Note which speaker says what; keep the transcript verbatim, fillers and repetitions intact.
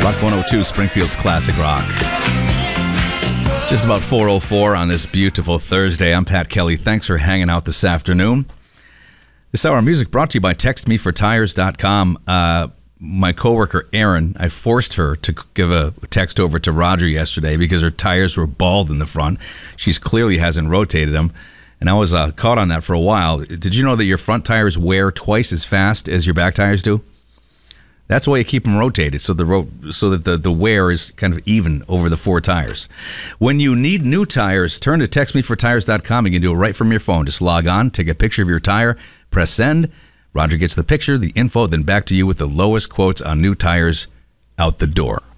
Speaker 1: Rock one oh two, Springfield's Classic Rock. Just about four oh four on this beautiful Thursday. I'm Pat Kelly. Thanks for hanging out this afternoon. This hour of music brought to you by text me for tires dot com. Uh, my coworker, Erin, I forced her to give a text over to Roger yesterday because her tires were bald in the front. She clearly hasn't rotated them. And I was uh, caught on that for a while. Did you know that your front tires wear twice as fast as your back tires do? That's why you keep them rotated, so the ro- so that the, the wear is kind of even over the four tires. When you need new tires, turn to text me for tires dot com. You can do it right from your phone. Just log on, take a picture of your tire, press send. Roger gets the picture, the info, then back to you with the lowest quotes on new tires out the door.